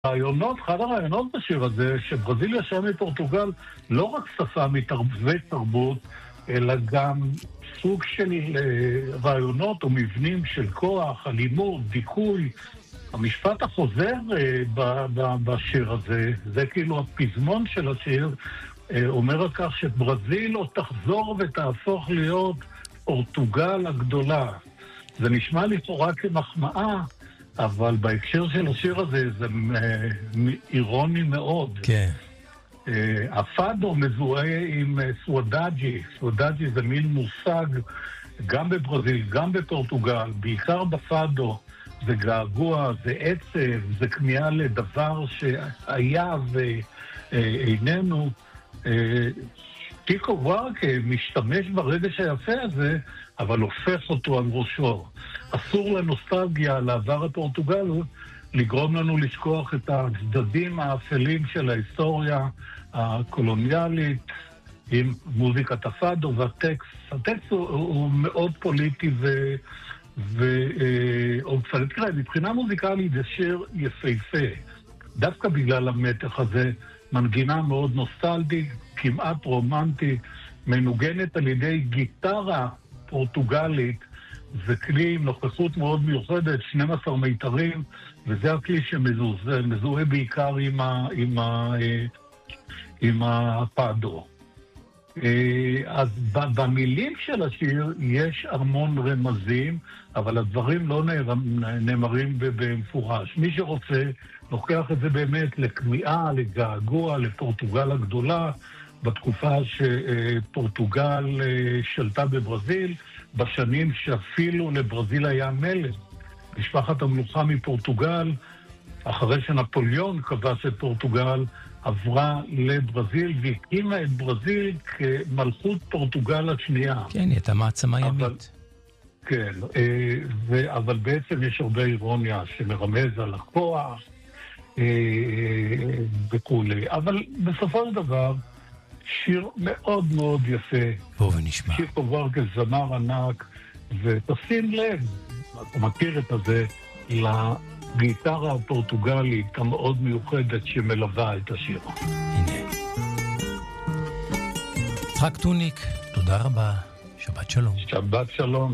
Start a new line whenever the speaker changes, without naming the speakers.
אחד הרעיונות בשיר הזה, שברזיל ישנה מפורטוגל לא רק שפה ותרבות, אלא גם סוג של רעיונות או מבנים של כוח, אלימות, דיכוי. המשפט החוזר בשיר הזה, זה כאילו הפזמון של השיר, אומר על כך שברזיל עוד תחזור ותהפוך להיות פורטוגל הגדולה. זה נשמע לכאורה כמחמאה, אבל בהקשר של השיר הזה זה אירוני מאוד.
כן.
הפאדו מזוהה עם סוודאג'י. סוודאג'י זה מין מושג גם בברזיל, גם בפורטוגל, בעיקר בפאדו. זה געגוע, זה עצב, זה כמיהה לדבר שהיה ואיננו. טיקו ווארקה משתמש ברגש היפה הזה, אבל הופך אותו על ראשו. אסור לנוסטלגיה, לעבר הפורטוגל, לגרום לנו לשכוח את הצדדים האפלים של ההיסטוריה הקולוניאלית, עם מוזיקת הפאדו והטקסט. הטקסט הוא מאוד פוליטי תראה, מבחינה מוזיקלית זה שיר יפהפה. דווקא בגלל המתח הזה, מנגינה מאוד נוסטלגית, כמעט רומנטית, מנוגנת על ידי גיטרה פורטוגלית. זה כלי עם נוכחות מאוד מיוחדת, 12 מיתרים, וזה הכלי שמזוהה בעיקר עם הפאדו. אז במילים של השיר יש המון רמזים, אבל הדברים לא נאמרים במפורש. מי שרוצה לוקח את זה באמת לכמיהה, לגעגוע, לפורטוגל הגדולה, בתקופה שפורטוגל שלטה בברזיל, בשנים שאפילו לברזיל היה מלך. משפחת המלוכה מפורטוגל, אחרי שנפוליאון כבש את פורטוגל, עברה לברזיל והקימה את ברזיל כמלכות פורטוגל השנייה.
כן, היא הייתה מעצמה ימית.
כן, אבל בעצם יש הרבה אירוניה שמרמז על הכוח וכולי. אבל בסופו של דבר, שיר מאוד מאוד יפה.
בוא ונשמע.
שיר קובר כזמר ענק, ותשים לב, אתה מכיר את זה, לגיטרה הפורטוגלית המאוד מיוחדת שמלווה את השיר.
הנה. יצחק טוניק, תודה רבה. שבת שלום.
שבת שלום.